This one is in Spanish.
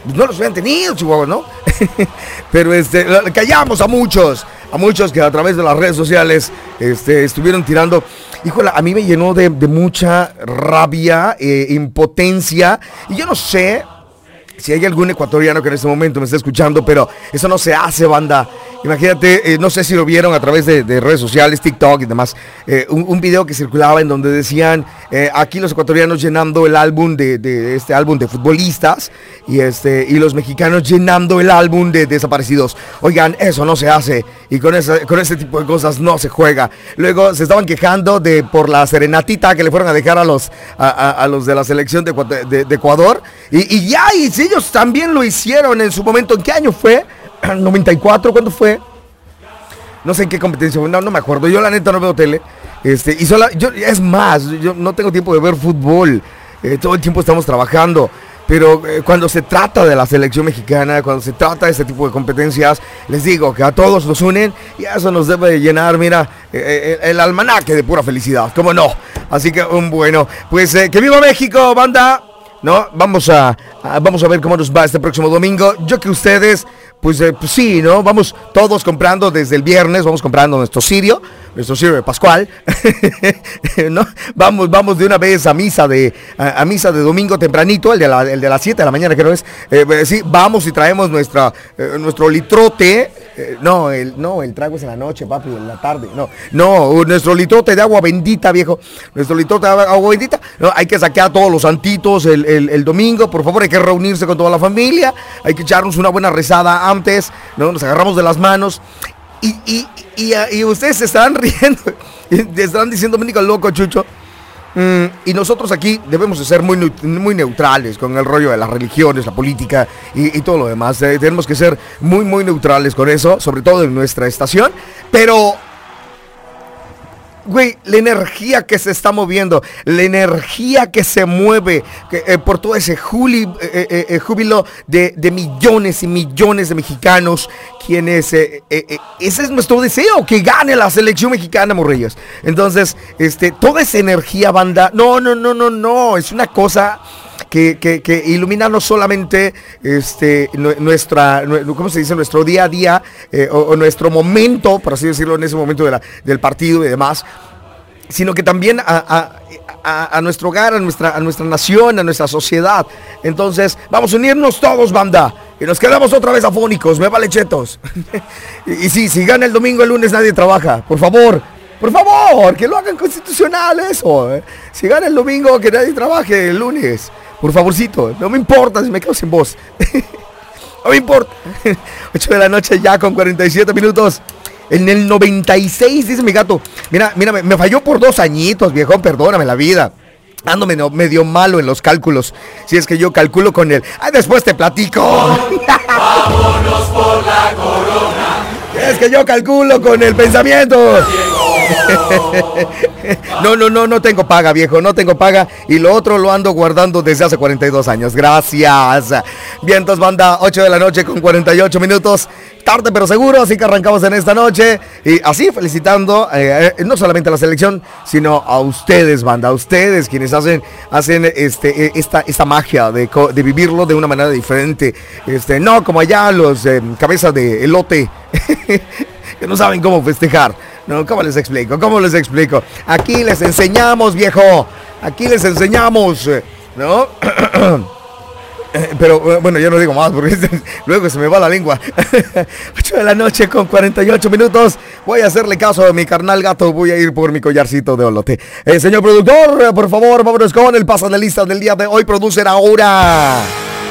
pues no los hubieran tenido, Chihuahua, ¿no? Pero callamos a muchos que a través de las redes sociales estuvieron tirando. Híjole, a mí me llenó de mucha rabia, impotencia, y yo no sé si hay algún ecuatoriano que en este momento me está escuchando, pero eso no se hace, banda. Imagínate, no sé si lo vieron a través de redes sociales, TikTok y demás, un video que circulaba en donde decían, aquí los ecuatorianos llenando el álbum de este álbum de futbolistas y los mexicanos llenando el álbum de desaparecidos. Oigan, eso no se hace y con ese tipo de cosas no se juega. Luego se estaban quejando por la serenatita que le fueron a dejar a los de la selección de Ecuador y si ellos también lo hicieron en su momento. ¿En qué año fue? 94, ¿cuándo fue? No sé en qué competencia, no me acuerdo. Yo la neta no veo tele. Es más, yo no tengo tiempo de ver fútbol. Todo el tiempo estamos trabajando. Pero cuando se trata de la selección mexicana, cuando se trata de este tipo de competencias, les digo que a todos nos unen y eso nos debe llenar, mira, el almanaque de pura felicidad, ¿cómo no? Así que, bueno, pues que viva México, banda. No, vamos a ver cómo nos va este próximo domingo. Yo que ustedes, pues sí, ¿no? Vamos todos comprando desde el viernes, vamos comprando nuestro cirio de Pascual, ¿no? Vamos de una vez a misa de domingo tempranito, el de las 7 de la mañana, creo es. Sí, vamos y traemos nuestro litrote. El trago es en la noche, papi, en la tarde. No, nuestro litrote de agua bendita, viejo. Nuestro litrote de agua bendita. No, hay que saquear a todos los santitos el domingo. Por favor, hay que reunirse con toda la familia. Hay que echarnos una buena rezada antes, ¿no? Nos agarramos de las manos. Y ustedes se estarán riendo. Estarán diciendo, Dominico loco, Chucho. Y nosotros aquí debemos de ser muy neutrales con el rollo de las religiones, la política y todo lo demás. Tenemos que ser muy neutrales con eso, sobre todo en nuestra estación. Pero, güey, la energía que se está moviendo, la energía que se mueve por todo ese júbilo de millones y millones de mexicanos, quienes, ese es nuestro deseo, que gane la selección mexicana, Morrillas. Entonces, toda esa energía, banda, no, es una cosa que ilumina no solamente ¿cómo se dice? Nuestro día a día o nuestro momento, por así decirlo, en ese momento del partido y demás, sino que también a nuestro hogar, a nuestra nación, a nuestra sociedad. Entonces, vamos a unirnos todos, banda, y nos quedamos otra vez afónicos, me vale chetos. y sí, si gana el domingo, el lunes nadie trabaja, por favor, que lo hagan constitucional eso. Si gana el domingo, que nadie trabaje el lunes, por favorcito, no me importa si me quedo sin voz. No me importa. 8 de la noche ya con 47 minutos. En el 96, dice mi gato. Mira, me falló por 2 añitos, viejón, perdóname la vida. Ando medio malo en los cálculos. Si es que yo calculo con él. Después te platico. Vámonos por la corona. Es que yo calculo con el pensamiento. No tengo paga, viejo, no tengo paga. Y lo otro lo ando guardando desde hace 42 años. Gracias. Vientos, banda, 8 de la noche con 48 minutos. Tarde pero seguro, así que arrancamos en esta noche. Y así felicitando no solamente a la selección, sino a ustedes, banda, a ustedes quienes hacen esta magia de vivirlo de una manera diferente. No como allá los cabezas de elote que no saben cómo festejar. No, ¿cómo les explico? Aquí les enseñamos, viejo. Aquí les enseñamos, ¿no? Pero bueno, yo no digo más porque luego se me va la lengua. 8 de la noche con 48 minutos. Voy a hacerle caso a mi carnal gato. Voy a ir por mi collarcito de olote. Señor productor, por favor, vámonos con el paso de lista del día de hoy. Producer ahora.